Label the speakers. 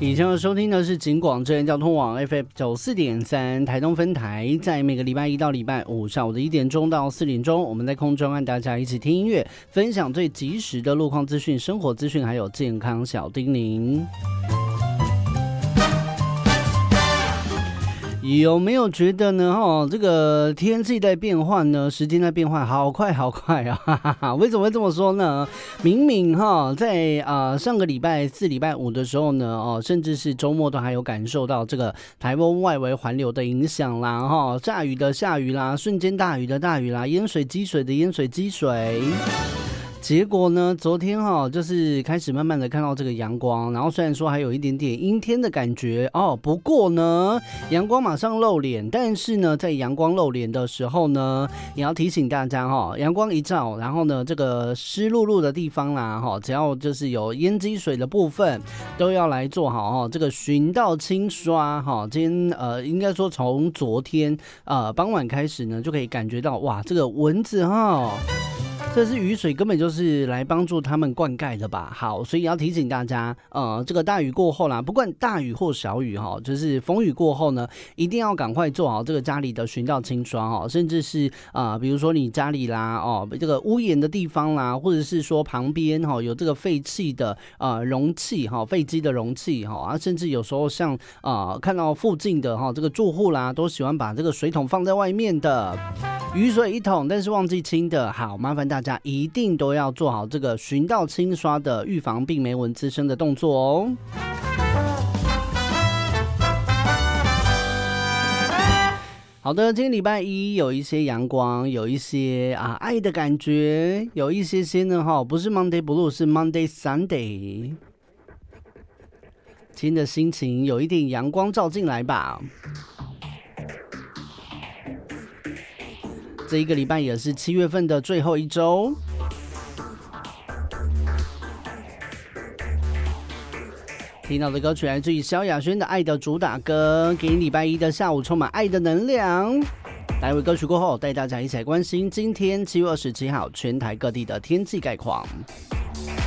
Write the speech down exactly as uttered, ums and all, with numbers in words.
Speaker 1: 以上收听的是警广智能交通网 F M 九四点三台东分台，在每个礼拜一到礼拜五下午的一点钟到四点钟，我们在空中和大家一起听音乐，分享最及时的路况资讯、生活资讯，还有健康小叮咛。有没有觉得呢？哦，这个天气在变换呢，时间在变换，好快好快啊！哈哈哈，为什么会这么说呢？明明哈，在呃上个礼拜四、礼拜五的时候呢，哦，甚至是周末都还有感受到这个台风外围环流的影响啦，哈，下雨的下雨啦，瞬间大雨的大雨啦，淹水积水的淹水积水。结果呢，昨天哈、哦、就是开始慢慢的看到这个阳光，然后虽然说还有一点点阴天的感觉哦，不过呢，阳光马上露脸，但是呢，在阳光露脸的时候呢，也要提醒大家哈、哦，阳光一照，然后呢，这个湿漉漉的地方啦，哈、哦，只要就是有淹积水的部分，都要来做好哈、哦，这个巡道清刷哈、哦。今天呃，应该说从昨天呃傍晚开始呢，就可以感觉到哇，这个蚊子哈。哦这是雨水，根本就是来帮助他们灌溉的吧？好，所以要提醒大家，呃，这个大雨过后啦，不管大雨或小雨哈，就是风雨过后呢，一定要赶快做好这个家里的巡道清刷哈，甚至是啊、呃，比如说你家里啦，哦，这个屋檐的地方啦，或者是说旁边哈有这个废弃的呃容器哈，废机的容器哈，啊，甚至有时候像啊、呃、看到附近的哈这个住户啦，都喜欢把这个水桶放在外面的，雨水一桶，但是忘记清的，好，麻烦大家。大家一定都要做好这个巡道清刷的预防病媒蚊滋生的动作哦。好的，今天礼拜一有一些阳光，有一些啊爱的感觉，有一些些呢哈，不是 Monday Blue， 是 Monday Sunday。今天的心情有一点阳光照进来吧。这一个礼拜也是七月份的最后一周，听到的歌曲来自于萧亚轩的《爱的主打歌》，给你礼拜一的下午充满爱的能量。待会歌曲过后，带大家一起来关心今天七月二十七号全台各地的天气概况。